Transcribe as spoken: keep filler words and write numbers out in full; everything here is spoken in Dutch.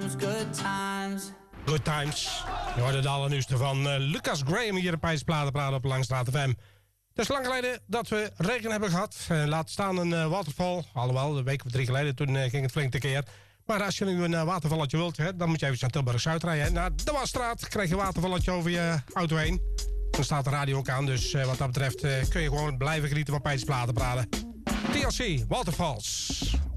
times, good times. Good times. Je hoorde het allernieuwste van uh, Lucas Graham hier op Pijs Platenpraat op Langstraat F M. Het is lang geleden dat we regen hebben gehad. Uh, laat staan een uh, waterval. Alhoewel, een week of drie geleden, toen uh, ging het flink tekeer. Maar als je nu een uh, watervalletje wilt, hè, dan moet je even naar Tilburg-Zuid rijden. Naar de Wasstraat krijg je een watervalletje over je auto heen. Dan staat de radio ook aan, dus uh, wat dat betreft uh, kun je gewoon blijven genieten van Pijs Platenpraten. T L C, Waterfalls.